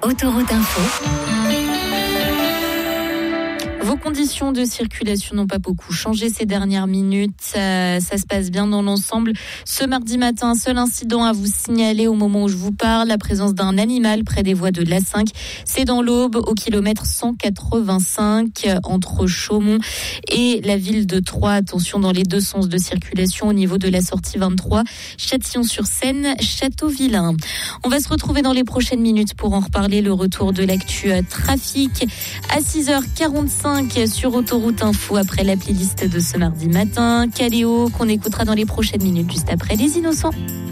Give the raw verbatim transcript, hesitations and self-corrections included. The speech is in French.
Autoroute Info. Vos conditions de circulation n'ont pas beaucoup changé ces dernières minutes. Ça, ça se passe bien dans l'ensemble. Ce mardi matin, un seul incident à vous signaler au moment où je vous parle. La présence d'un animal près des voies de l'A cinq. C'est dans l'Aube, au kilomètre cent quatre-vingt-cinq, entre Chaumont et la ville de Troyes. Attention dans les deux sens de circulation au niveau de la sortie vingt-trois. Châtillon-sur-Seine, Châteauvillain. On va se retrouver dans les prochaines minutes pour en reparler. Le retour de l'actu trafic à six heures quarante-cinq. Sur Autoroute Info après la playlist de ce mardi matin. Caléo qu'on écoutera dans les prochaines minutes juste après Les Innocents.